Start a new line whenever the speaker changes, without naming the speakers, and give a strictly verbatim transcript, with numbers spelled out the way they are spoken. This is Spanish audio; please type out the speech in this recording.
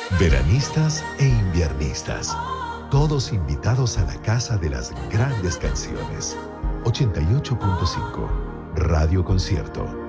Veranistas e inviernistas. Todos invitados a la Casa de las Grandes Canciones. ochenta y ocho punto cinco Radio Concierto.